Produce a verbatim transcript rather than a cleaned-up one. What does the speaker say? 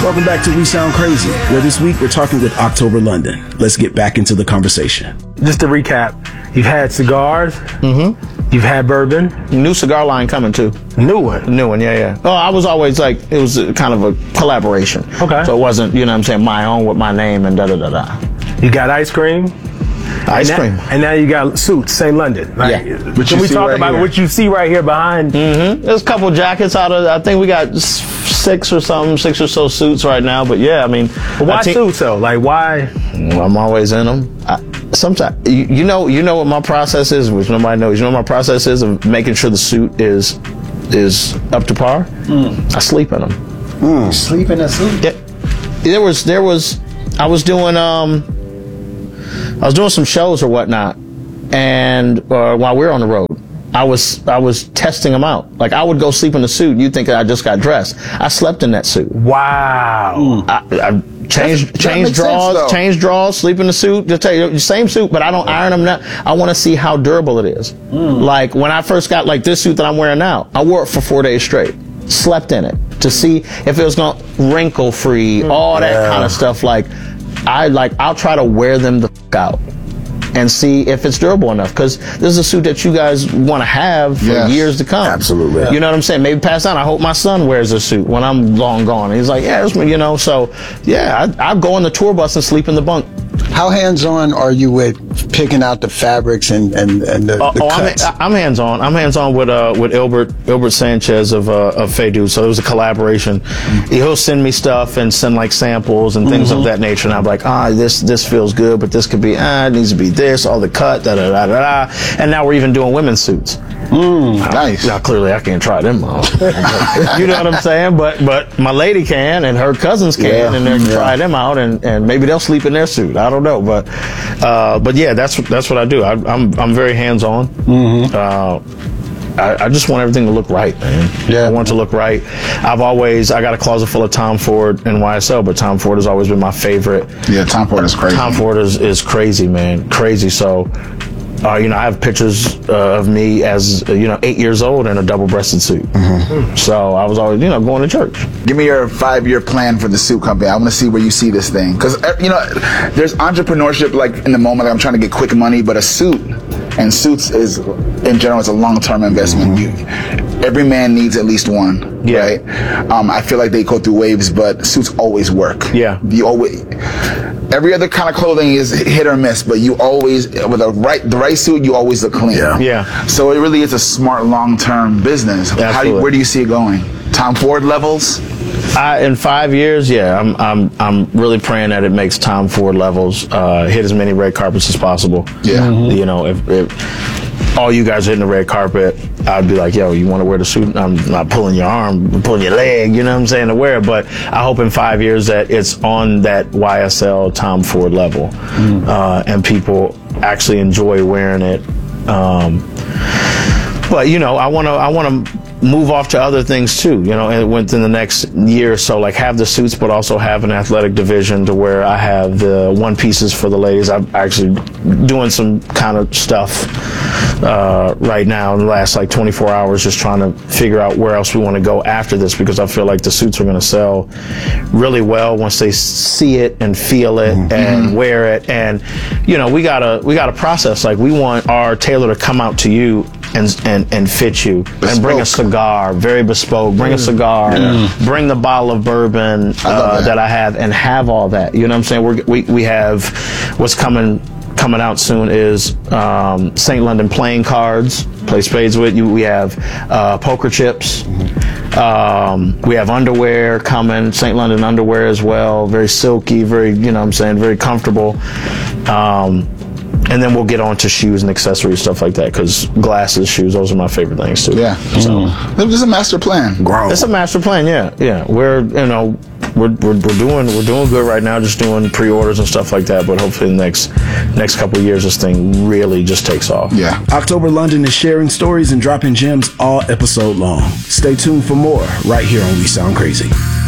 Welcome back to We Sound Crazy, where this week we're talking with October London. Let's get back into the conversation. Just to recap, you've had cigars, mm-hmm. you've had bourbon. New cigar line coming too. New one? New one, yeah, yeah. Oh, I was always like, it was kind of a collaboration. Okay. So it wasn't, you know what I'm saying, my own with my name and da-da-da-da. You got ice cream? Ice and cream. Now, and now you got suits, Saint London. Like, yeah. Can we talk right about here. What you see right here behind? Mm-hmm. There's a couple jackets out of, I think we got six or something, six or so suits right now. But yeah, I mean. But why think, suits though? Like why? Well, I'm always in them. I, sometimes, you, you know, you know what my process is, which nobody knows. You know what my process is of making sure the suit is is up to par? Mm. I sleep in them. Mm. Sleep in a suit? Yeah. There was, there was, I was doing, um, I was doing some shows or whatnot, and uh, while we were on the road, I was I was testing them out. Like I would go sleep in the suit. You'd think I just got dressed. I slept in that suit. Wow. Mm. I, I changed changed drawers, sense, changed drawers, sleep in the suit. Just tell you, the same suit, but I don't iron them now. I want to see how durable it is. Mm. Like when I first got like this suit that I'm wearing now, I wore it for four days straight. Slept in it to see if it was gonna wrinkle free, all that yeah. kind of stuff. Like. I like, I'll try to wear them the f out and see if it's durable enough. Because this is a suit that you guys want to have for yes, years to come. Absolutely. You know what I'm saying? Maybe pass down. I hope my son wears a suit when I'm long gone. And he's like, yeah, it's me, you know. So, yeah, I, I'll go on the tour bus and sleep in the bunk. How hands-on are you with picking out the fabrics and, and, and the, uh, the oh, cuts? I'm, I'm hands-on. I'm hands-on with uh, with Ilbert Ilbert Sanchez of uh, of Faydu. So it was a collaboration. Mm-hmm. He'll send me stuff and send like samples and things mm-hmm. of that nature. And I'm like, ah, this this feels good, but this could be ah, it needs to be this, all the cut, da da da da da. And now we're even doing women's suits. Mm, nice. Now clearly I can't try them out. You know what I'm saying? But but my lady can, and her cousins can, yeah. and they can yeah. try them out, and, and maybe they'll sleep in their suit. I don't know, but uh, but yeah, that's that's what I do. I, I'm I'm very hands on. Mm-hmm. uh, I, I just want everything to look right, man. Yeah, I want it to look right. I've always I got a closet full of Tom Ford and Y S L, but Tom Ford has always been my favorite. Yeah, Tom Ford is crazy. Tom Ford is is crazy, man, crazy. So. Uh, you know, I have pictures uh, of me as, uh, you know, eight years old in a double-breasted suit. Mm-hmm. So I was always, you know, going to church. Give me your five-year plan for the suit company. I want to see where you see this thing. Because, you know, there's entrepreneurship, like, in the moment, like I'm trying to get quick money, but a suit, and suits is, in general, it's a long-term investment. Mm-hmm. You, every man needs at least one, yeah. right? Um, I feel like they go through waves, but suits always work. Yeah. You always... Every other kind of clothing is hit or miss, but you always, with a right, the right suit, you always look clean. Yeah. yeah. So it really is a smart long-term business. How do you, where do you see it going? Tom Ford levels? I, in five years, yeah, I'm I'm I'm really praying that it makes Tom Ford levels. Uh, hit as many red carpets as possible. Yeah. Mm-hmm. You know, if, if all you guys are hitting the red carpet, I'd be like, yo, you want to wear the suit? I'm not pulling your arm, I'm pulling your leg, you know what I'm saying, to wear it. But I hope in five years that it's on that Y S L Tom Ford level, mm. uh, and people actually enjoy wearing it. Um, but you know, I want to I want to move off to other things too, you know, and within the next year or so, like have the suits, but also have an athletic division to where I have the one pieces for the ladies. I'm actually doing some kind of stuff uh, right now in the last like twenty-four hours, just trying to figure out where else we want to go after this, because I feel like the suits are going to sell really well once they see it and feel it mm-hmm. and wear it. And, you know, we gotta, we gotta process, like we want our tailor to come out to you and and, and fit you bespoke. And bring a cigar, very bespoke, bring mm. a cigar, mm. bring the bottle of bourbon uh, that. that I have, and have all that. You know what I'm saying? We're, we we have what's coming coming out soon is um, Saint London playing cards, play spades with you. We have uh, poker chips. Mm-hmm. Um, we have underwear coming, Saint London underwear as well, very silky, very, you know what I'm saying, very comfortable. Um, And then we'll get on to shoes and accessories, stuff like that, because glasses, shoes, those are my favorite things too. Yeah. So mm. This is a master plan. Grow. It's a master plan, yeah. Yeah. We're, you know, we're, we're, we're doing we're doing good right now, just doing pre-orders and stuff like that, but hopefully in the next, next couple of years, this thing really just takes off. Yeah. October London is sharing stories and dropping gems all episode long. Stay tuned for more right here on We Sound Crazy.